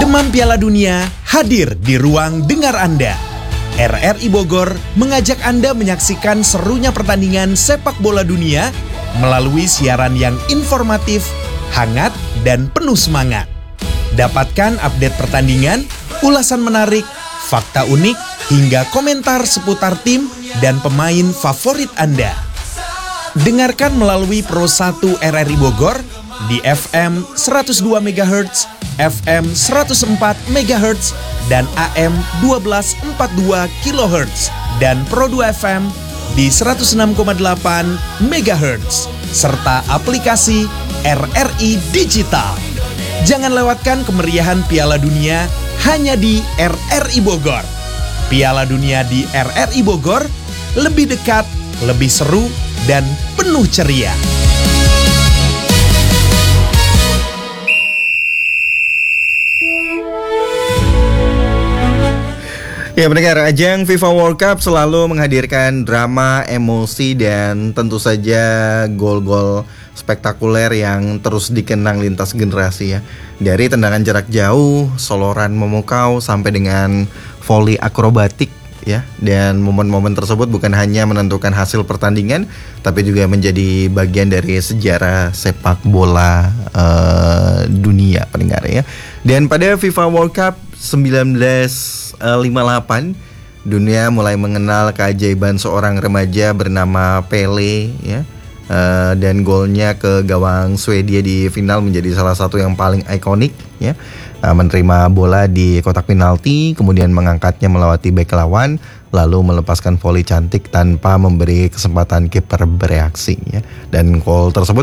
Demam Piala Dunia hadir di ruang dengar Anda. RRI Bogor mengajak Anda menyaksikan serunya pertandingan sepak bola dunia melalui siaran yang informatif, hangat, dan penuh semangat. Dapatkan update pertandingan, ulasan menarik, fakta unik, hingga komentar seputar tim dan pemain favorit Anda. Dengarkan melalui Pro 1 RRI Bogor di FM 102 MHz, FM 104 MHz, dan AM 1242 kHz, dan Pro 2 FM di 106,8 MHz, serta aplikasi RRI Digital. Jangan lewatkan kemeriahan Piala Dunia hanya di RRI Bogor. Piala Dunia di RRI Bogor, lebih dekat, lebih seru, dan penuh ceria. Ya, pendengar, ajang FIFA World Cup selalu menghadirkan drama, emosi, dan tentu saja gol-gol spektakuler yang terus dikenang lintas generasi ya. Dari tendangan jarak jauh, soloran memukau, sampai dengan voli akrobatik ya. Dan momen-momen tersebut bukan hanya menentukan hasil pertandingan, tapi juga menjadi bagian dari sejarah sepak bola dunia, pendengar ya. Dan pada FIFA World Cup 1958, dunia mulai mengenal keajaiban seorang remaja bernama Pele ya. Dan golnya ke gawang Swedia di final menjadi salah satu yang paling ikonik ya. Menerima bola di kotak penalti, kemudian mengangkatnya melewati bek lawan, lalu melepaskan voli cantik tanpa memberi kesempatan kiper bereaksi ya. Dan gol tersebut